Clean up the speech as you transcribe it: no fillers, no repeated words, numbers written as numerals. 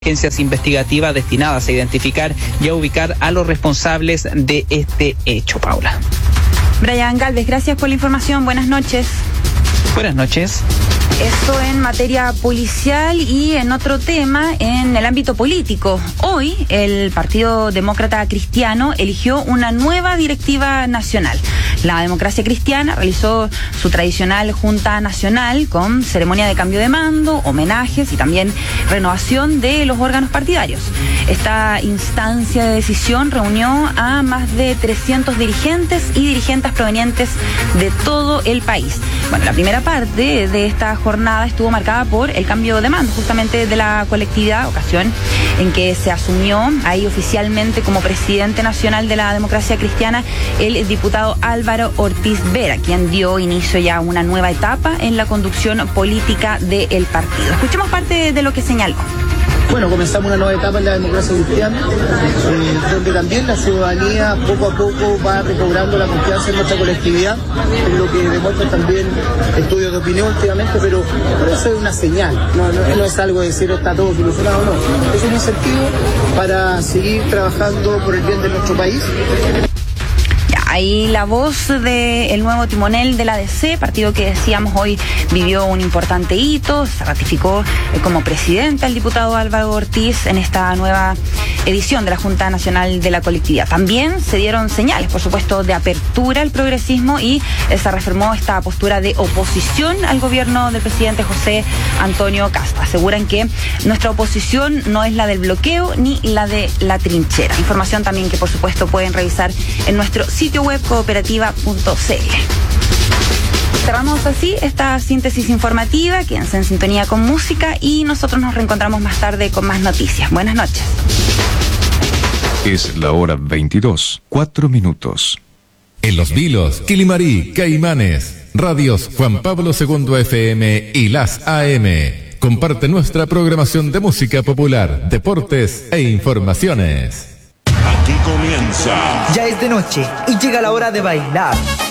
agencias investigativas destinadas a identificar y a ubicar a los responsables de este hecho, Paula. Brian Galvez, gracias por la información. Buenas noches. Buenas noches. Esto en materia policial y en otro tema, en el ámbito político. Hoy el Partido Demócrata Cristiano eligió una nueva directiva nacional. La Democracia Cristiana realizó su tradicional Junta Nacional con ceremonia de cambio de mando, homenajes y también renovación de los órganos partidarios. Esta instancia de decisión reunió a más de 300 dirigentes y dirigentes provenientes de todo el país. Bueno, la primera parte de esta jornada estuvo marcada por el cambio de mando justamente de la colectividad, ocasión en que se asumió ahí oficialmente como presidente nacional de la Democracia Cristiana el diputado Álvaro Ortiz Vera, quien dio inicio ya a una nueva etapa en la conducción política del partido. Escuchemos parte de lo que señaló. Bueno, comenzamos una nueva etapa en la democracia cristiana, donde también la ciudadanía poco a poco va recobrando la confianza en nuestra colectividad, en lo que demuestran también estudios de opinión últimamente, pero eso es una señal, no es algo de decir está todo solucionado, no, es un incentivo para seguir trabajando por el bien de nuestro país. Ahí la voz del nuevo timonel de la DC, partido que decíamos hoy vivió un importante hito, se ratificó como presidente el diputado Álvaro Ortiz en esta nueva edición de la Junta Nacional de la Colectividad. También se dieron señales, por supuesto, de apertura al progresismo y se reafirmó esta postura de oposición al gobierno del presidente José Antonio Kast. Aseguran que nuestra oposición no es la del bloqueo ni la de la trinchera. Información también que, por supuesto, pueden revisar en nuestro sitio web cooperativa.cl. Cerramos así esta síntesis informativa. Quédense en sintonía con música y nosotros nos reencontramos más tarde con más noticias. Buenas noches. Es la hora 22, 4 minutos. En Los Vilos, Quilimarí, Caimanes, radios Juan Pablo II FM y las AM. Comparte nuestra programación de música popular, deportes e informaciones. Aquí comienza. Ya es de noche y llega la hora de bailar.